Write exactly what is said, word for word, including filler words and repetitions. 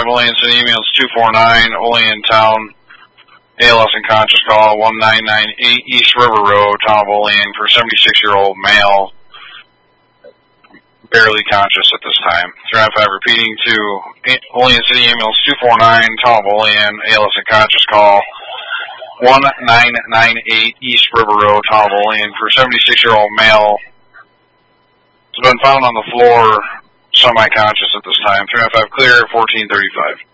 five, Olean City, emails two four nine, Olean Town, A L S unconscious call, one nine nine eight East River Road, Town of Olean, for a seventy-six-year-old male, barely conscious at this time. three nine five repeating to Olean City, emails two four nine, Town of Olean, A L S unconscious call, one nine nine eight East River Road, Town of Olean, for a seventy-six-year-old male. Has been found on the floor, semi-conscious at this time. three nine five clear, fourteen thirty-five.